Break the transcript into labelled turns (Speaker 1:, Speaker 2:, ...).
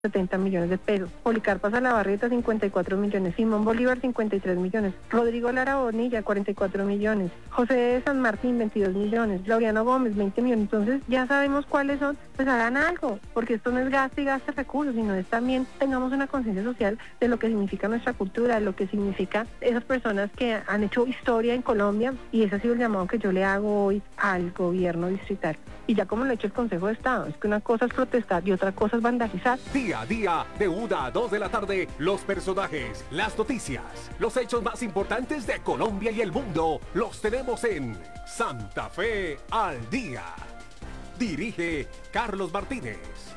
Speaker 1: 70 millones de pesos. Policarpa Salabarrieta, 54 millones. Simón Bolívar, 53 millones. Rodrigo Lara Bonilla, 44 millones. José de San Martín, 22 millones. Laureano Gómez, 20 millones. Entonces ya sabemos cuáles son, pues hagan algo, porque esto no es gaste y gaste recursos, sino es también tengamos una conciencia social de lo que significa nuestra cultura, de lo que significa esas personas que han hecho historia en Colombia, y ese ha sido el llamado que yo le hago hoy al gobierno distrital. Y ya como lo ha hecho el Consejo de Estado, es que una cosa es protestar y otra cosa es vandalizar.
Speaker 2: Día a día, de 1 a 2 de la tarde, los personajes, las noticias, los hechos más importantes de Colombia y el mundo, los tenemos en Santa Fe al Día. Dirige Carlos Martínez.